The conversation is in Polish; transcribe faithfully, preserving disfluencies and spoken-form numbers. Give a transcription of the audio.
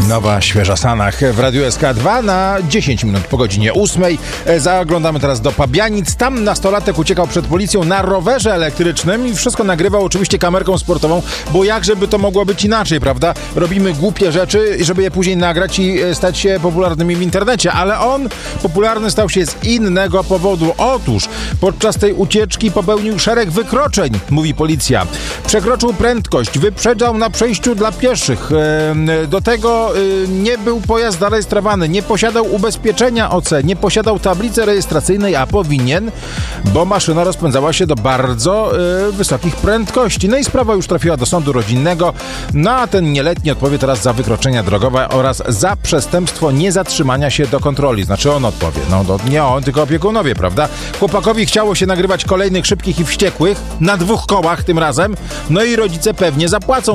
Nowa, świeża Sanach w Radiu S K dwa na dziesięć minut po godzinie ósmej. Zaglądamy teraz do Pabianic. Tam nastolatek uciekał przed policją na rowerze elektrycznym i wszystko nagrywał oczywiście kamerką sportową, bo jakżeby to mogło być inaczej, prawda? Robimy głupie rzeczy, żeby je później nagrać i stać się popularnymi w internecie, ale on popularny stał się z innego powodu. Otóż podczas tej ucieczki popełnił szereg wykroczeń, mówi policja. Przekroczył prędkość, wyprzedzał na przejściu dla pieszych. Do tego nie był pojazd zarejestrowany, nie posiadał ubezpieczenia O C, nie posiadał tablicy rejestracyjnej, a powinien, bo maszyna rozpędzała się do bardzo y, wysokich prędkości. No i sprawa już trafiła do sądu rodzinnego, no a ten nieletni odpowie teraz za wykroczenia drogowe oraz za przestępstwo niezatrzymania się do kontroli. Znaczy on odpowie, no to nie on, tylko opiekunowie, prawda? Chłopakowi chciało się nagrywać kolejnych szybkich i wściekłych, na dwóch kołach tym razem, no i rodzice pewnie zapłacą